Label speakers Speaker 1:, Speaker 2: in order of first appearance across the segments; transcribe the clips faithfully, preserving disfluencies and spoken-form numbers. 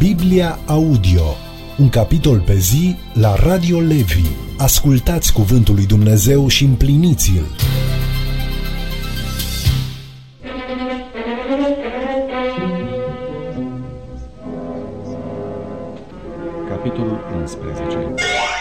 Speaker 1: Biblia Audio, un capitol pe zi la Radio Levi. Ascultați cuvântul lui Dumnezeu și împliniți-l.
Speaker 2: Capitolul unsprezece.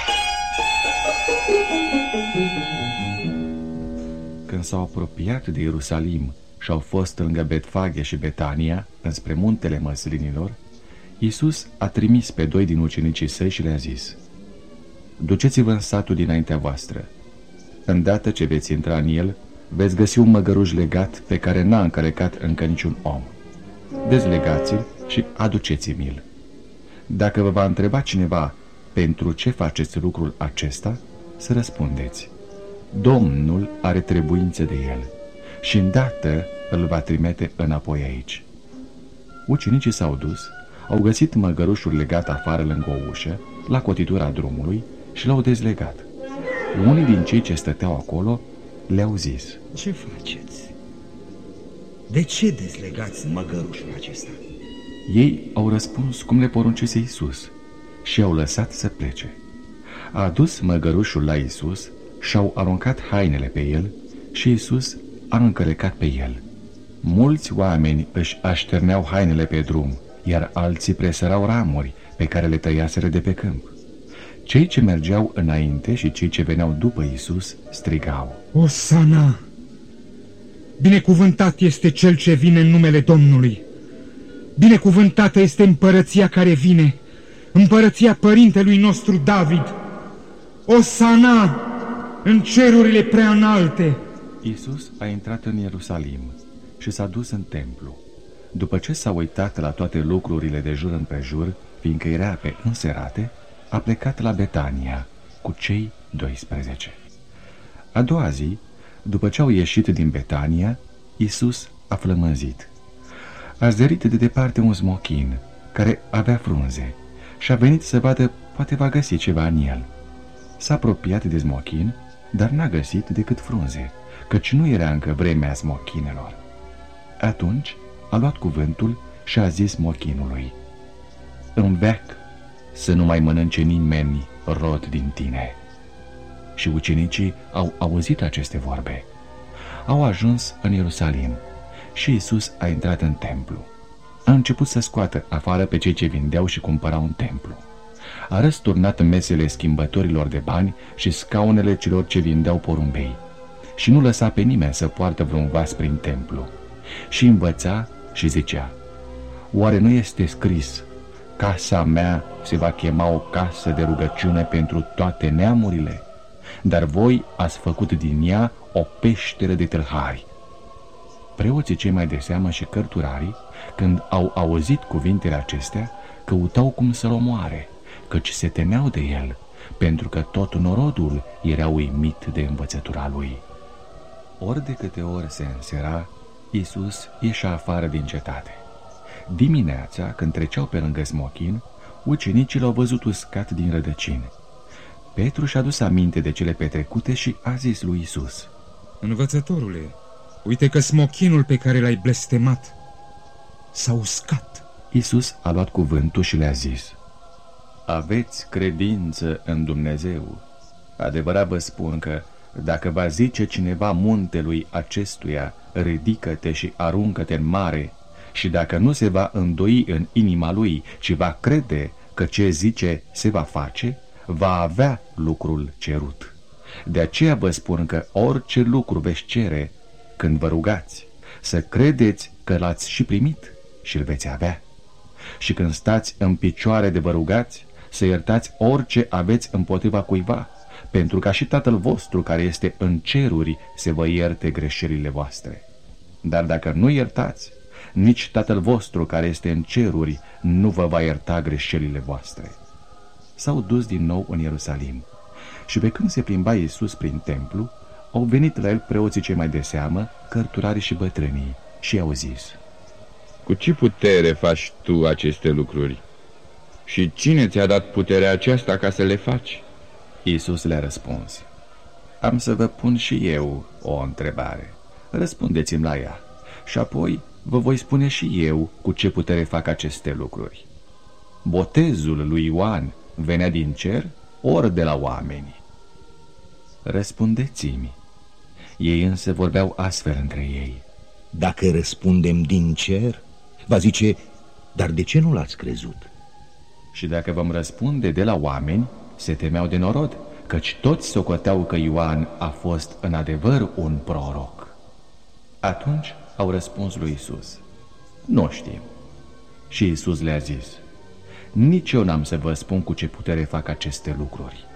Speaker 2: Când s-au apropiat de Ierusalim și au fost lângă Betfage și Betania, înspre muntele Măslinilor, Iisus a trimis pe doi din ucenicii săi și le-a zis: duceți-vă în satul dinaintea voastră. Îndată ce veți intra în el, veți găsi un măgăruș legat pe care n-a încălecat încă niciun om. Dezlegați-l și aduceți-mi-l. Dacă vă va întreba cineva pentru ce faceți lucrul acesta, să răspundeți: Domnul are trebuință de el și îndată îl va trimite înapoi aici. Ucenicii s-au dus, au găsit măgărușul legat afară lângă o ușă, la cotitura drumului, și l-au dezlegat. Unii din cei ce stăteau acolo le-au zis:
Speaker 3: ce faceți? De ce dezlegați măgărușul acesta?
Speaker 2: Ei au răspuns cum le poruncise Iisus și i-au lăsat să plece. A adus măgărușul la Iisus și-au aruncat hainele pe el și Iisus a încălecat pe el. Mulți oameni își așterneau hainele pe drum, iar alții presărau ramuri pe care le tăiaseră de pe câmp. Cei ce mergeau înainte și cei ce veneau după Iisus strigau:
Speaker 3: Osana! Binecuvântat este cel ce vine în numele Domnului! Binecuvântată este împărăția care vine, împărăția părintelui nostru David! Osana în cerurile prea înalte!
Speaker 2: Iisus a intrat în Ierusalim și s-a dus în templu. După ce s-a uitat la toate lucrurile de jur împrejur, fiindcă era pe înserate, a plecat la Betania cu cei doisprezece. A doua zi, după ce au ieșit din Betania, Iisus a flămânzit. A zărit de departe un smochin care avea frunze și a venit să vadă, poate va găsi ceva în el. S-a apropiat de smochin, dar n-a găsit decât frunze, căci nu era încă vremea smochinelor. Atunci a luat cuvântul și a zis smochinului: în veac să nu mai mănânce nimeni rod din tine. Și ucenicii au auzit aceste vorbe. Au ajuns în Ierusalim și Iisus a intrat în templu. A început să scoată afară pe cei ce vindeau și cumpărau în templu. A răsturnat mesele schimbătorilor de bani și scaunele celor ce vindeau porumbei și nu lăsa pe nimeni să poartă vreun vas prin templu. Și învăța și zicea: oare nu este scris: casa mea se va chema o casă de rugăciune pentru toate neamurile? Dar voi ați făcut din ea o peșteră de tâlhari. Preoții cei mai de seamă și cărturarii, când au auzit cuvintele acestea, căutau cum să-l omoare, căci se temeau de el, pentru că tot norodul era uimit de învățătura lui. Ori de câte ori se însera, Iisus ieșea afară din cetate. Dimineața, când treceau pe lângă smochin, ucenicii l-au văzut uscat din rădăcini. Petru și-a dus aminte de cele petrecute și a zis lui Iisus:
Speaker 3: învățătorule, uite că smochinul pe care l-ai blestemat s-a uscat.
Speaker 2: Iisus a luat cuvântul și le-a zis: aveți credință în Dumnezeu? Adevărat vă spun că dacă va zice cineva muntelui acestuia: ridică-te și aruncă-te în mare, și dacă nu se va îndoi în inima lui, ci va crede că ce zice se va face, va avea lucrul cerut. De aceea vă spun că orice lucru veți cere când vă rugați, să credeți că l-ați și primit și îl veți avea. Și când stați în picioare de vă rugați, să iertați orice aveți împotriva cuiva, pentru ca și Tatăl vostru care este în ceruri să vă ierte greșelile voastre. Dar dacă nu iertați, nici Tatăl vostru care este în ceruri nu vă va ierta greșelile voastre. S-au dus din nou în Ierusalim și pe când se plimba Iisus prin templu, au venit la el preoții cei mai de seamă, cărturarii și bătrânii, și i-au zis:
Speaker 4: cu ce putere faci tu aceste lucruri? Și cine ți-a dat puterea aceasta ca să le faci?
Speaker 2: Iisus le-a răspuns: am să vă pun și eu o întrebare. Răspundeți-mi la ea și apoi vă voi spune și eu cu ce putere fac aceste lucruri. botezul lui Ioan venea din cer, ori de la oameni? Răspundeți-mi. Ei însă vorbeau astfel între ei.
Speaker 5: Dacă răspundem din cer, va zice, dar de ce nu l-ați crezut?
Speaker 2: Și dacă vom răspunde de la oameni, se temeau de norod, căci toți socoteau că Ioan a fost în adevăr un proroc. Atunci au răspuns lui Iisus: nu știm. Și Iisus le-a zis: nici eu n-am să vă spun cu ce putere fac aceste lucruri.